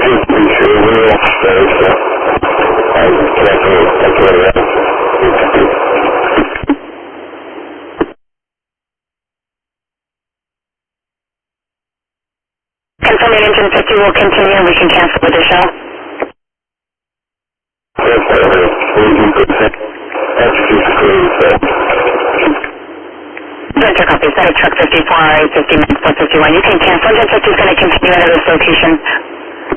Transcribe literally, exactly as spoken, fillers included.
Confirming engine fifty will continue. We can cancel with the show. Center copy. Static truck fifty-four, R A fifty, four fifty-one. You can cancel. Engine fifty is going to continue at this location.